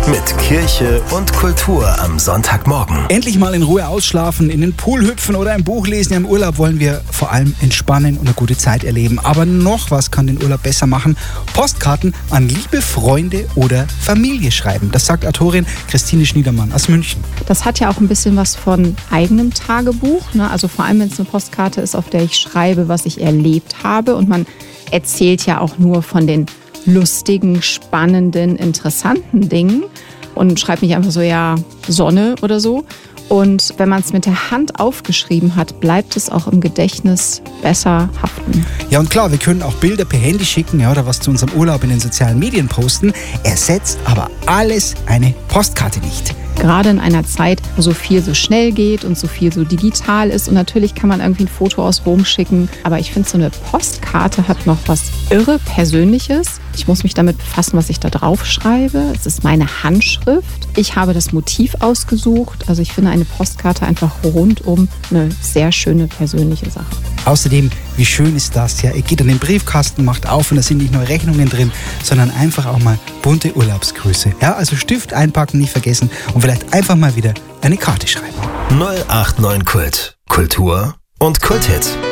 Mit Kirche und Kultur am Sonntagmorgen. Endlich mal in Ruhe ausschlafen, in den Pool hüpfen oder ein Buch lesen. Im Urlaub wollen wir vor allem entspannen und eine gute Zeit erleben. Aber noch was kann den Urlaub besser machen. Postkarten an liebe Freunde oder Familie schreiben. Das sagt Autorin Christine Schniedermann aus München. Das hat ja auch ein bisschen was von eigenem Tagebuch, ne? Also vor allem, wenn es eine Postkarte ist, auf der ich schreibe, was ich erlebt habe. Und man erzählt ja auch nur von den lustigen, spannenden, interessanten Dingen und schreibt nicht einfach so, ja, Sonne oder so. Und wenn man es mit der Hand aufgeschrieben hat, bleibt es auch im Gedächtnis besser haften. Ja, und klar, wir können auch Bilder per Handy schicken, ja, oder was zu unserem Urlaub in den sozialen Medien posten. Ersetzt aber alles eine Postkarte nicht. Gerade in einer Zeit, wo so viel so schnell geht und so viel so digital ist. Und natürlich kann man irgendwie ein Foto aus Rom schicken. Aber ich finde, so eine Postkarte hat noch was irre Persönliches. Ich muss mich damit befassen, was ich da drauf schreibe. Es ist meine Handschrift. Ich habe das Motiv ausgesucht. Also ich finde eine Postkarte einfach rundum eine sehr schöne persönliche Sache. Außerdem, wie schön ist das? Ja, ihr geht an den Briefkasten, macht auf und da sind nicht nur Rechnungen drin, sondern einfach auch mal bunte Urlaubsgrüße. Ja, also Stift einpacken, nicht vergessen und vielleicht einfach mal wieder eine Karte schreiben. 089 Kult. Kultur und Kulthit.